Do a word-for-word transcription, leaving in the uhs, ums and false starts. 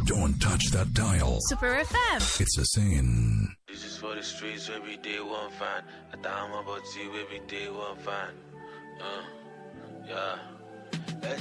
Don't touch that dial. Super F M. It's a sin. This is for the streets every day one fan. I thought I'm about to every day one fan. Uh, yeah.